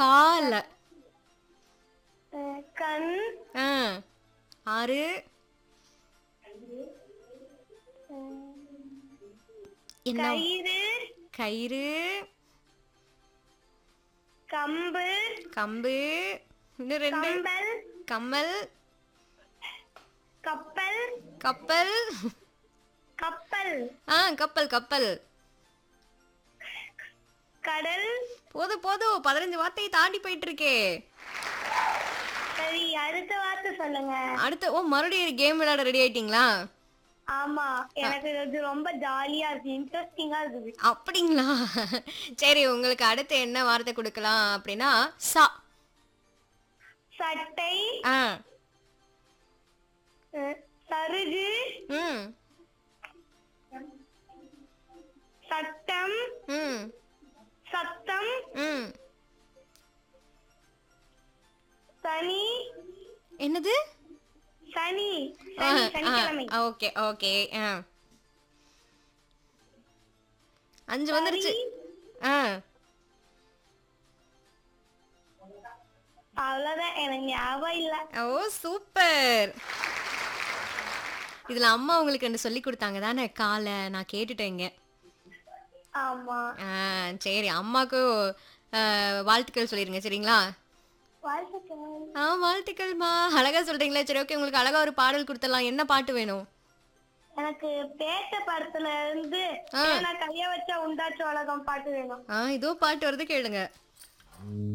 கால. கண், ஆ. 6 என்ன? கயிறு, கயிறு, கம்பு, கம்பு, இன்னும் 2 கம்பல், கம்மல், கப்பல், கப்பல். கப்பல், கப்பல் கப்பல். கடல். போதும் போதும் 15 வார்த்தையை தாண்டி போயிட்டு இருக்கே. சரி, அடுத்த வார்த்தை சொல்லுங்க. அடுத்து மறுபடியும் கேம் விளையாட ரெடி ஆயிட்டீங்களா? ஆமா, எனக்கு இது ரொம்ப ஜாலியா இருக்கு, இன்ட்ரெஸ்டிங்கா இருக்குது. அப்படிங்களா? சரி, உங்களுக்கு அடுத்து என்ன வார்த்தை கொடுக்கலாம் அப்படின்னா சா. சட்டை, ஆ. சருகு, ம். சட்டம், ம். சத்தம், ம். சனி. என்னது? சனி, சனி, சனிக்கிழமை. Okay okay. 5 வந்துருச்சு. ஆ. அவ்வளவுதான், எனக்கு ஞாபகம் இல்ல. சூப்பர். இதுல அம்மா உங்களுக்கு என்ன சொல்லி கொடுத்தாங்க தானே? காலை நான் கேட்டுட்டேங்க. ஆமா. சரி, அம்மாக்கு வாழ்த்துக்கள் சொல்லிருங்க சரிங்களா? வாழ்த்துக்கள். வாழ்த்துக்கள்மா. அழகா சொல்றீங்களா? சரி, ஓகே, உங்களுக்கு அழகா ஒரு பாடல் கொடுத்துடலாம். என்ன பாட்டு வேணும்? எனக்கு பேட்ட படத்துல இருந்து நான் கைய வச்சா உண்டாச்சு உலகம் பாட்டு வேணும். இதோ பாட்டு வருது, கேளுங்க.